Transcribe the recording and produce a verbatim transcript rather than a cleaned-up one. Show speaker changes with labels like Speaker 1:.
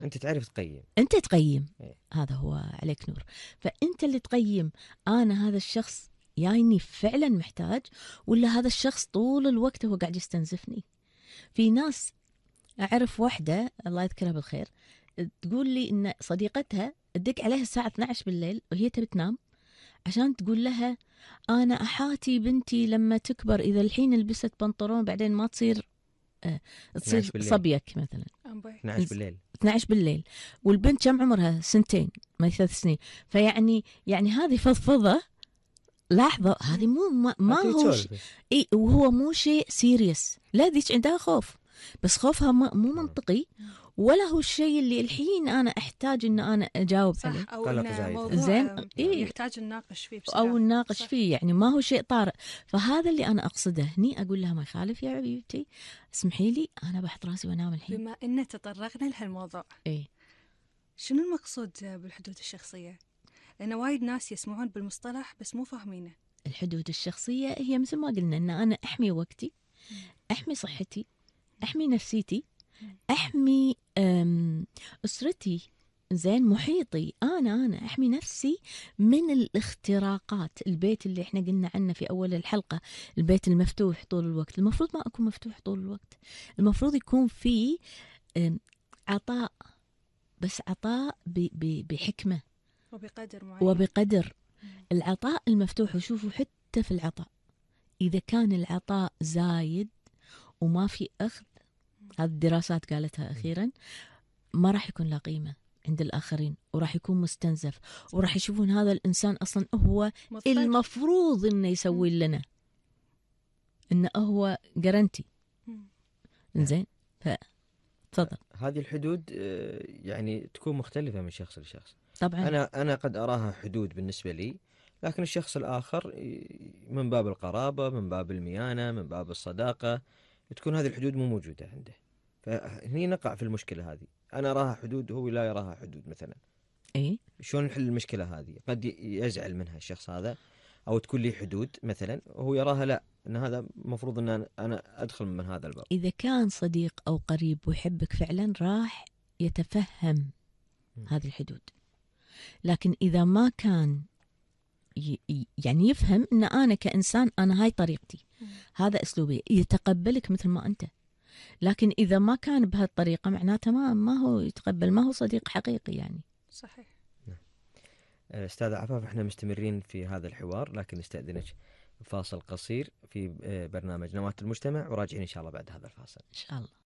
Speaker 1: أنت تعرف تقيم،
Speaker 2: أنت تقيم.
Speaker 1: إيه.
Speaker 2: هذا هو عليك نور. فأنت اللي تقيم أنا هذا الشخص يعني فعلا محتاج، ولا هذا الشخص طول الوقت هو قاعد يستنزفني. في ناس أعرف واحدة الله يذكرها بالخير تقول لي إن صديقتها تدق عليها الساعة اثني عشر بالليل وهي تبي تنام، عشان تقول لها أنا أحاتي بنتي لما تكبر إذا الحين لبست بنطلون بعدين ما تصير آه تصير صبيك مثلا.
Speaker 1: اثني عشر بالليل
Speaker 2: اثني عشر بالليل، والبنت كم عمرها؟ سنتين ما ثلاث سنين. فيعني يعني هذه فضفضة. لحظة، هذه مو ما, ما هو ش... إيه، وهو مو شيء سيريس. لا ذيك عندها خوف، بس خوفها ما مو منطقي، ولا هو الشيء اللي الحين أنا أحتاج إن أنا أجاوب
Speaker 3: صح
Speaker 2: عليه.
Speaker 3: أو إنه موضوع
Speaker 2: زين
Speaker 3: إيه؟ يحتاج نناقش فيه بصراحة.
Speaker 2: أو نناقش فيه، يعني ما هو شيء طارئ. فهذا اللي أنا أقصده هني. أقول لها ما يخالف يا حبيبتي، اسمحي لي أنا بحط راسي وأنام الحين.
Speaker 3: بما إن تطرقنا لهالموضوع،
Speaker 2: إيه،
Speaker 3: شنو المقصود بالحدود الشخصية؟ لأن وايد ناس يسمعون بالمصطلح بس مو فاهمينه.
Speaker 2: الحدود الشخصية هي مثل ما قلنا إن أنا أحمي وقتي، أحمي صحتي، أحمي نفسيتي، أحمي أسرتي، زين محيطي. أنا أنا أحمي نفسي من الاختراقات. البيت اللي إحنا قلنا عنه في أول الحلقة، البيت المفتوح طول الوقت، المفروض ما أكون مفتوح طول الوقت. المفروض يكون في عطاء، بس عطاء بحكمة
Speaker 3: وبقدر معين.
Speaker 2: وبقدر. العطاء المفتوح، وشوفوا حتى في العطاء إذا كان العطاء زايد وما في أخذ، هذه الدراسات قالتها أخيرا، ما راح يكون له قيمة عند الآخرين، وراح يكون مستنزف، وراح يشوفون هذا الإنسان أصلا هو مضطر. المفروض إنه يسوي لنا، إنه هو جرنتي. إنزين، فتفضل.
Speaker 1: هذه الحدود يعني تكون مختلفة من شخص لشخص.
Speaker 2: طبعا
Speaker 1: أنا أنا قد أراها حدود بالنسبة لي، لكن الشخص الآخر من باب القرابة، من باب الميانة، من باب الصداقة، تكون هذه الحدود مو موجودة عنده. فهني نقع في المشكلة هذه. أنا أراها حدود وهو لا يراها حدود مثلا.
Speaker 2: إيه،
Speaker 1: شلون نحل المشكلة هذه؟ قد يزعل منها الشخص هذا، أو تكون لي حدود مثلا وهو يراها لا، أن هذا مفروض أن أنا أدخل من هذا الباب.
Speaker 2: إذا كان صديق أو قريب ويحبك فعلا راح يتفهم م. هذه الحدود. لكن إذا ما كان يعني يفهم أن أنا كإنسان أنا هاي طريقتي، م. هذا أسلوبي، يتقبلك مثل ما أنت. لكن إذا ما كان بهالطريقة معناته ما ما هو يتقبل، ما هو صديق حقيقي يعني.
Speaker 3: صحيح.
Speaker 1: أستاذ عفاف، احنا مستمرين في هذا الحوار، لكن نستأذنك فاصل قصير في برنامج نواة المجتمع، وراجعين إن شاء الله بعد هذا الفاصل.
Speaker 2: إن شاء الله.